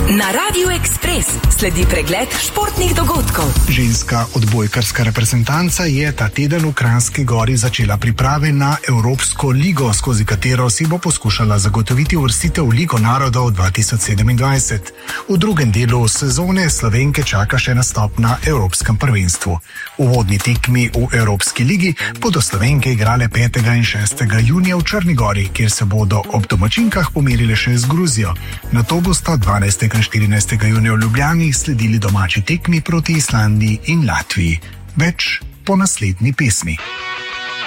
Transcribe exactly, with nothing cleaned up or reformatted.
Na Radiu Ekspres sledi pregled športnih dogodkov. Ženska odbojkarska reprezentanca je ta teden v Kranjski Gori začela priprave na Evropsko ligo, skozi katero si bo poskušala zagotoviti uvrstitev v Ligo narodov dva tisoč sedemindvajset. V drugem delu sezone Slovenke čaka še nastop na Evropskem prvenstvu. V uvodni tekmi v Evropski ligi bodo Slovenke igrale petega in šestega junija v Črni Gori, kjer se bodo ob domačinkah pomerile še z Gruzijo. Nato bosta dvanajstega in štirinajstega junija v Ljubljani sledili domači tekmi proti Islandiji in Latviji. Več po naslednji pesmi.